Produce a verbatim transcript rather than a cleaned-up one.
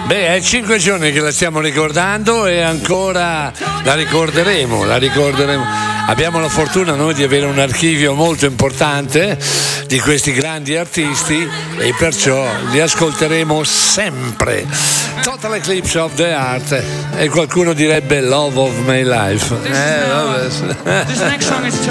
Beh, è cinque giorni che la stiamo ricordando e ancora la ricorderemo, la ricorderemo. Abbiamo la fortuna noi di avere un archivio molto importante di questi grandi artisti e perciò li ascolteremo sempre. Total Eclipse of the Heart, e qualcuno direbbe Love of My Life. Eh, vabbè.